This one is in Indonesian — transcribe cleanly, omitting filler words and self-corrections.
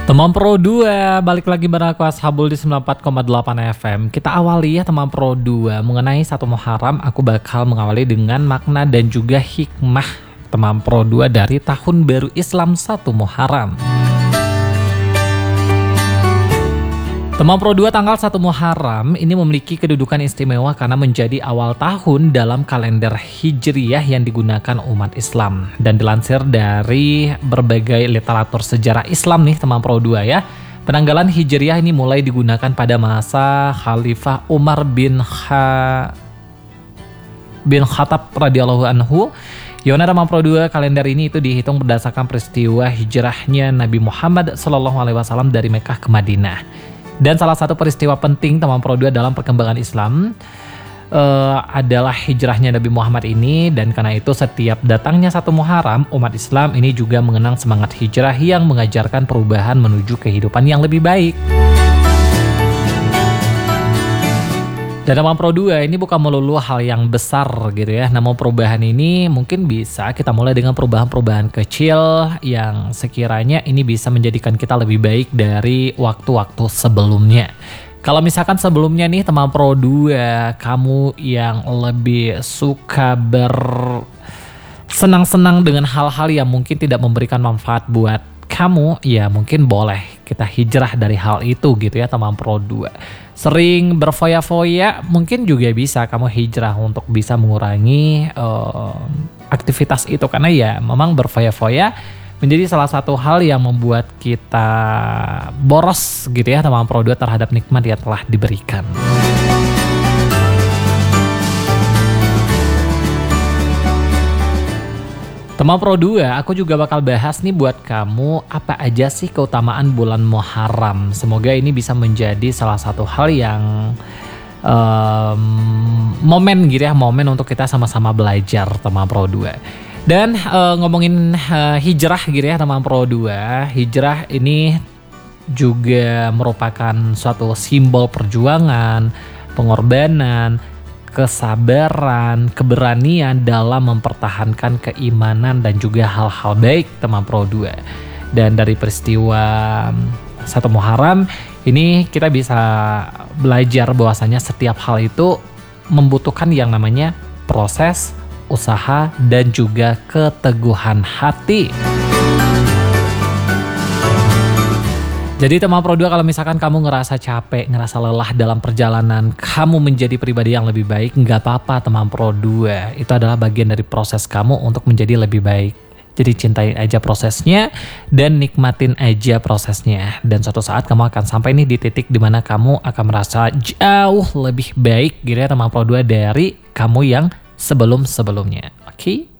Teman Pro 2, balik lagi bareng aku Ashabul di 94,8 FM. Kita awali ya teman Pro 2. Mengenai 1 Muharram, aku bakal mengawali dengan makna dan juga hikmah teman Pro 2 dari tahun baru Islam 1 Muharram. Teman Pro 2, tanggal 1 Muharram ini memiliki kedudukan istimewa karena menjadi awal tahun dalam kalender Hijriyah yang digunakan umat Islam. Dan dilansir dari berbagai literatur sejarah Islam nih teman Pro 2 ya. Penanggalan Hijriyah ini mulai digunakan pada masa Khalifah Umar bin Khattab radhiyallahu anhu. Yona teman Pro 2, kalender ini itu dihitung berdasarkan peristiwa hijrahnya Nabi Muhammad SAW dari Mekah ke Madinah. Dan salah satu peristiwa penting teman Pro 2 dalam perkembangan Islam adalah hijrahnya Nabi Muhammad ini, dan karena itu setiap datangnya 1 Muharram, umat Islam ini juga mengenang semangat hijrah yang mengajarkan perubahan menuju kehidupan yang lebih baik. Dan teman Pro 2, ini bukan melulu hal yang besar gitu ya. Namun perubahan ini mungkin bisa kita mulai dengan perubahan-perubahan kecil yang sekiranya ini bisa menjadikan kita lebih baik dari waktu-waktu sebelumnya. Kalau misalkan sebelumnya nih teman Pro 2, kamu yang lebih suka bersenang-senang dengan hal-hal yang mungkin tidak memberikan manfaat buat kamu, ya mungkin boleh kita hijrah dari hal itu gitu ya teman Pro 2. Sering berfoya-foya, mungkin juga bisa kamu hijrah untuk bisa mengurangi aktivitas itu, karena ya memang berfoya-foya menjadi salah satu hal yang membuat kita boros gitu ya teman Pro 2 terhadap nikmat yang telah diberikan. Teman Pro 2, aku juga bakal bahas nih buat kamu apa aja sih keutamaan bulan Muharram. Semoga ini bisa menjadi salah satu hal yang momen gitu ya, momen untuk kita sama-sama belajar teman Pro 2. Dan ngomongin hijrah gitu ya teman Pro 2, hijrah ini juga merupakan suatu simbol perjuangan, pengorbanan, kesabaran, keberanian dalam mempertahankan keimanan dan juga hal-hal baik teman Pro 2. Dan dari peristiwa 1 Muharram ini kita bisa belajar bahwasanya setiap hal itu membutuhkan yang namanya proses, usaha, dan juga keteguhan hati. Jadi teman Pro 2, kalau misalkan kamu ngerasa capek, ngerasa lelah dalam perjalanan kamu menjadi pribadi yang lebih baik, nggak apa-apa teman Pro 2. Itu adalah bagian dari proses kamu untuk menjadi lebih baik. Jadi cintain aja prosesnya dan nikmatin aja prosesnya. Dan suatu saat kamu akan sampai nih di titik dimana kamu akan merasa jauh lebih baik gitu ya teman Pro 2 dari kamu yang sebelum-sebelumnya. Oke?